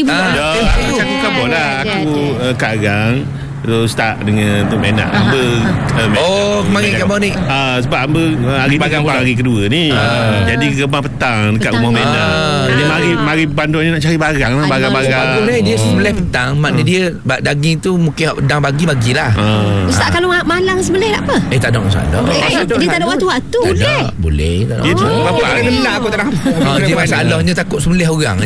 pula. Aku kabur lah. Aku kat Agang start dengan tu Menak. Kemarin kabar ni. Sebab Amba hari ni hari kedua ni. Jadi gerbang petang dekat rumah Menak. Jadi mari bandar ni nak cari barang lah, barang-barang. Dia sembelih petang, maknanya dia daging tu mungkin dah bagilah. Ustaz, kalau malang sembelih tak apa? Tak ada masalah. Dia tak ada waktu-waktu. Boleh. Tak ada. Dia tu Bapak gelak aku tak nampak. Dia masalahnya takut sembelih orang.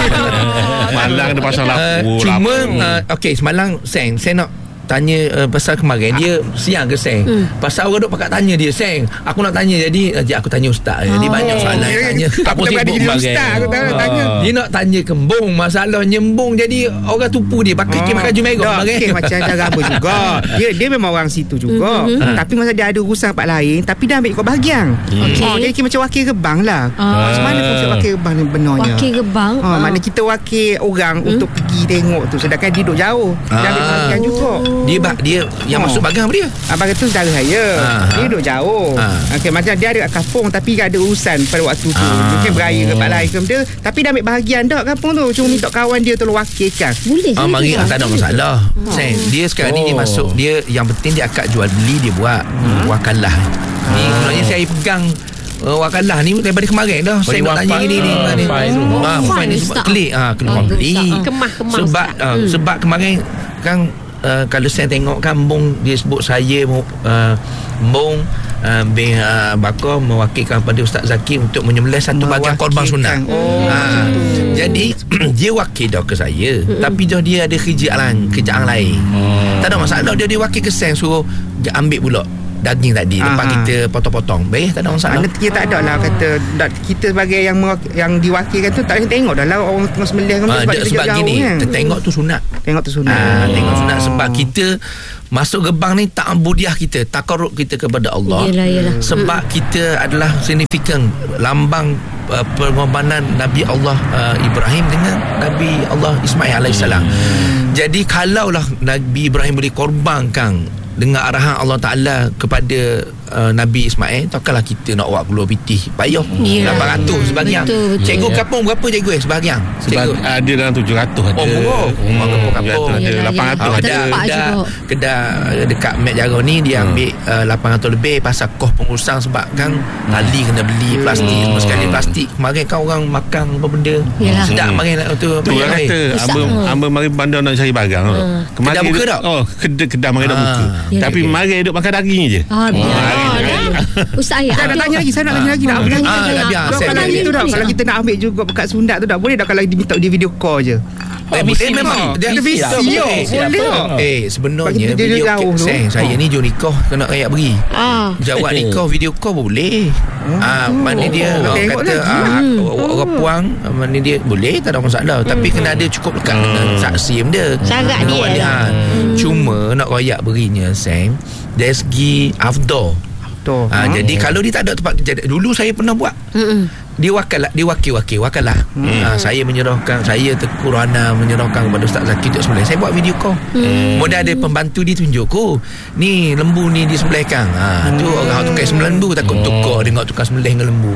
malang ada pasal lapor. Cuma semalam saya nak tanya pasal kemarin dia siang ke Seng pasal orang duk pakat tanya dia Seng, aku nak tanya, jadi aku tanya ustaz. Jadi banyak soalan tanya. Tak boleh bagi ustaz, aku tak tanya. Dia nak tanya kembung, masalah nyembung, jadi orang tupu dia pakai baju merah kemarin. Macam cara apa juga. Dia memang orang situ juga. Tapi masa dia ada urusan tempat lain, tapi dia ambil ikut bahagian. Jadi macam wakil gebang lah. Macam mana fungsi wakil gebang ni benarnya? Wakil gebang mana kita wakil orang untuk pergi tengok tu, sedangkan dia duduk jauh. Dia ambil bahagian juga. Dia yang masuk bagang apa dia? Abang tu saudara saya. Dia duduk jauh. Macam dia ada kat kampung tapi ada urusan pada waktu tu. Mungkin beraya ke tempat lain ke dia, tapi dia ambil bahagian dah kampung tu. Cuma minta kawan dia tolong wakilkan. Boleh. Mari tak ada masalah. Dia sekarang ni dia masuk, dia yang penting dia akad jual beli dia buat. Wakalah. Ni sebenarnya saya pegang wakalah ni daripada kemarin dah. Saya nak tanya ni. Fine sebab klik keluar beli. Sebab kemarin kan kalau saya tengok kan Bong dia sebut saya Bong bin Bakar mewakilkan pada Ustaz Zaki untuk menyembelih satu bahagian korban sunat. Jadi dia wakil dah ke saya, tapi dia ada kerjaan lain. Tak ada masalah, dia wakil ke saya, suruh dia ambil pula daging tadi lepas kita potong-potong. Baik, tak ada masalah. Kita tak ada lah kata kita sebagai yang diwakilkan tu tak boleh tengok dah lah orang tengah sembelih kan, sebab gini kan? Tengok tu sunat. Tengok sunat sebab kita masuk gerbang ni tak budiah kita, takarrub kita kepada Allah. Yelah. Sebab kita adalah signifikan lambang pengorbanan Nabi Allah Ibrahim dengan Nabi Allah Ismail alaihissalam. Jadi kalaulah Nabi Ibrahim boleh korbankan dengan arahan Allah Ta'ala kepada Nabi Ismail, takkanlah kita nak buat keluar pitih payah 800 sebahagian. Cikgu kapung berapa cikgu sebahagian? Ada dalam 700 ada. Kapung ada 800 ada. Kedah dekat Mek Jarau ni dia ambil 800 lebih pasal kos pengurusan, sebab kan tali kena beli plastik, semua sekali plastik. Kemarin kan orang makan apa benda sedap kemarin tu. Orang kata Amba mari bandar nak cari barang. Kedah buka tak? Kedah mari dah buka. Tapi mari duk makan daging je. Ustaz saya nak tanya lagi. Saya nak tanya lagi. Kalau kita nak ambil juga bekat sunat tu tak boleh dah, kalau diminta di video call je. Memang dia video boleh. Sebenarnya video saya ni jom nikah kena rakyat beri. Jawab nikah video call boleh. Mana dia kata orang puang, mana dia boleh, tak ada masalah. Tapi kena ada cukup lekat dengan saksi dia. Syarat dia. Cuma nak rakyat berinya dari segi afdal. Jadi kalau dia tak ada tempat kerja, dulu saya pernah buat. Dia wakil lah. Saya menyerahkan, saya Teguh Rana menyerahkan kepada Ustaz Zaki untuk sembelih. Saya buat video call. Kemudian ada pembantu dia tunjuk, ni lembu ni disembelihkan. Tu orang tukar sembelih lembu takut tukar tengok tukar sembelih dengan lembu.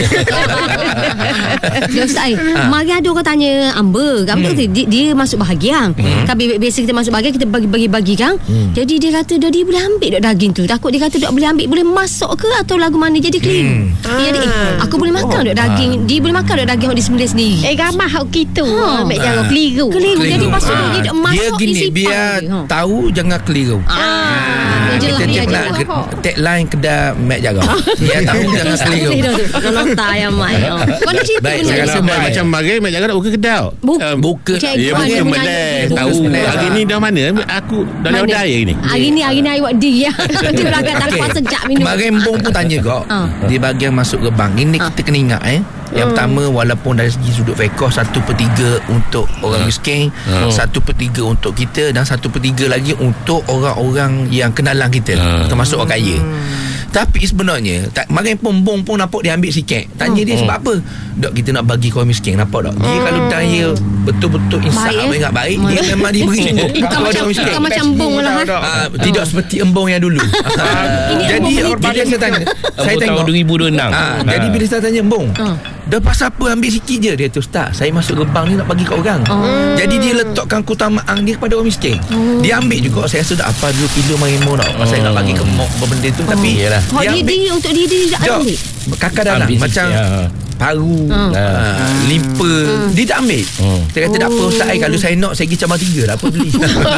Ustaz, mari ada orang tanya Amba dia masuk bahagian. Kan biasa kita masuk bahagian kita bagi-bagi kan. Jadi dia kata dia boleh ambil daging tu. Takut dia kata boleh ambil, boleh masuk ke atau lagu mana, jadi keliru. Jadi aku boleh makan daging, dia boleh makan daging yang disembelih sendiri. Ramah hak kita ambil jangan keliru. Jadi pasal dia masuk dia gini, biar tahu jangan keliru. Kita tagline kedai Mek Jarau. Dia tahu jangan keliru. Kalau tak yang mai. Kalau cerita baik, saya rasa macam mari Mek Jarau nak buka kedai. Buka. Ya buka melek. Tahu hari ni dah mana? Aku dah lewat hari ni. Hari ni awak dia. Dia berangkat tak kuasa sejak minum. Kemarin Bong pun tanya kau. Di bahagian masuk gerbang ini kita kena ingat yang pertama, walaupun dari segi sudut fiqh 1/3 untuk orang miskin, 1/3 untuk kita, dan 1/3 lagi untuk orang-orang yang kenalan kita, termasuk orang kaya. Tapi sebenarnya kemarin Bong pun nampak dia ambil sikit. Tanya dia sebab apa? Dok, kita nak bagi orang miskin. Nampak tak? Dia kalau dia betul-betul insaf ingat baik, dia memang diberi. Bukan macam Bong lah. Tidak seperti embong yang dulu. Jadi bila saya tanya, saya tengok 2026. Jadi bila saya tanya Bong, Dah pasal apa ambil sikit je. Dia tu, Ustaz, saya masuk gerbang ni nak bagi kat orang. Jadi dia letakkan keutamaan dia kepada orang miskin. Dia ambil juga. Saya rasa dah apa dulu kilo marimau nak. Pasal nak bagi ke mok benda tu. Tapi dia untuk diri tak ambil. Kakak dalam macam paru, limpa, dia tak ambil. Dia kata tak apa Ustaz, kalau saya nak saya pergi cabang 3 lah, apa beli.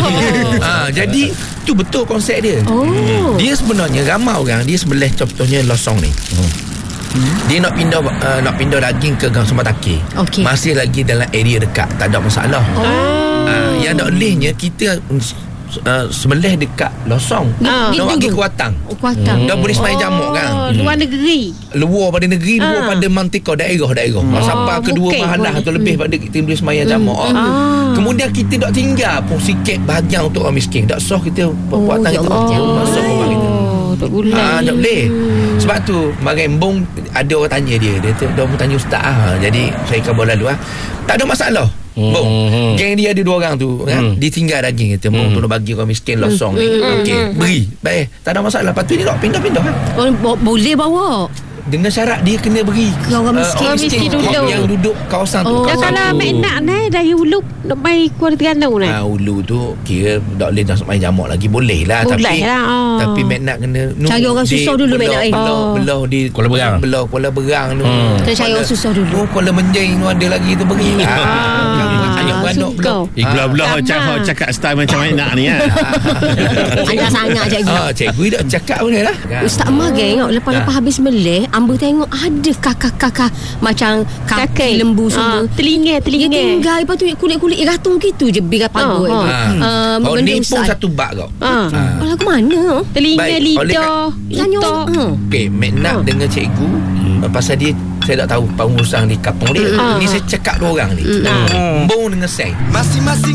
Jadi tu betul konsep dia. Dia sebenarnya ramai orang dia sembelih contohnya losong ni. Dia nak pindah daging ke Gang Sumbatakir. Masih lagi dalam area dekat, tak ada masalah. Yang tak bolehnya kita sembelih dekat losong. Nak bagi kuatang. Dah boleh semai jamak kan. Luar negeri. Luar pada negeri, luar pada mantika daerah. Sampai kedua mahalah atau lebih pada kita boleh semai jamak. Kemudian kita tak tinggal pun sikit bahagian untuk orang miskin. Tak sah kita perbuatan kita. Masuk orang kita. Tak boleh. Tak boleh. Sebab tu Marembong ada orang tanya dia orang tanya Ustaz. Jadi saya kabar lalu tak ada masalah. Geng dia ada 2 orang tu kan? Dia tinggal daging kata tu nak bagi orang miskin losong ni. Okey, beri. Baik, tak ada masalah. Lepas tu dia nak pindah-pindah kan? Boleh bawa dengan syarat dia kena beri orang miskin duduk yang duduk kawasan tu. Kalau Mek Nak ni dari Ulu nak mai Kuala Terengganu ni. Ulu tu kira tak boleh nak main jamak lagi. Boleh lah. Tapi Mek Nak kena cari orang susah dulu Mek Nak. Belah di Kuala Berang. Belah Kuala Berang tu. Kena cari orang susah dulu. Kuala Menjeng tu ada lagi tu beri. Anak beranak belah. Belah cakap style macam Mek Nak ni kan. Anda sangat cikgu. Cikgu tak cakap boleh lah. Ustaz Mar tengok lepas habis melih Amber tengok ada kakak-kakak macam kaki lembu semua. Telinga. Dia tinggal lepas tu kulit-kulit ratung gitu je biar pagut tu. Ni pun satu bak kau. Lagu mana? Telinga, lidah, otak. Okey, Mek Nak dengan cikgu pasal dia saya tak tahu pengurusan di kampung dia. Ni saya cakap 2 orang ni. Mbong dengan Seng. Masing-masing